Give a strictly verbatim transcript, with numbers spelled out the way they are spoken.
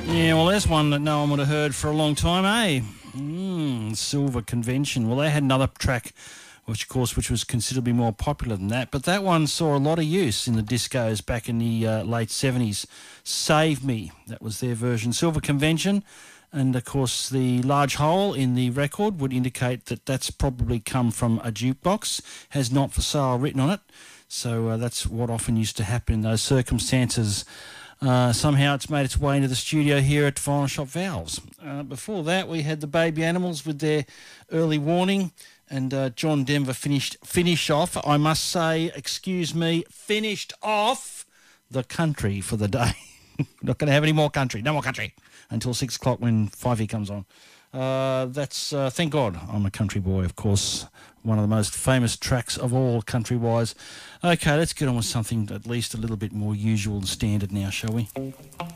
Yeah, well, there's one that no one would have heard for a long time, eh? Mm, Silver Convention. Well, they had another track, which, of course, which was considerably more popular than that, but that one saw a lot of use in the discos back in the uh, late seventies. Save Me, that was their version. Silver Convention, and, of course, the large hole in the record would indicate that that's probably come from a jukebox, has Not For Sale written on it, so uh, that's what often used to happen in those circumstances. Uh, somehow it's made its way into the studio here at Vinyl Shop Valves. Uh, before that, we had the Baby Animals with their Early Warning, and uh, John Denver finished finish off, I must say, excuse me, finished off the country for the day. Not going to have any more country, no more country, until six o'clock when Fivey comes on. Uh, that's, uh, thank God, I'm a country boy, of course. One of the most famous tracks of all, country-wise. Okay, let's get on with something at least a little bit more usual and standard now, shall we?